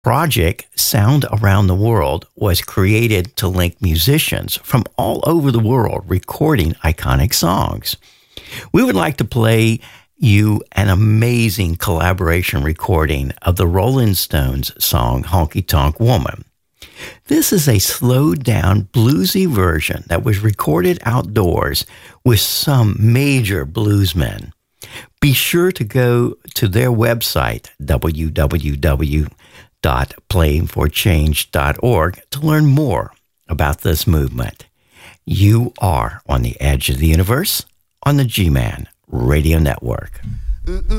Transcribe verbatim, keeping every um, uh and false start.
Project Sound Around the World was created to link musicians from all over the world recording iconic songs. We would like to play you an amazing collaboration recording of the Rolling Stones song Honky Tonk Woman. This is a slowed down bluesy version that was recorded outdoors with some major bluesmen. Be sure to go to their website, w w w dot playing for change dot org, to learn more about this movement. You are on the edge of the universe on the G-Man Radio Network.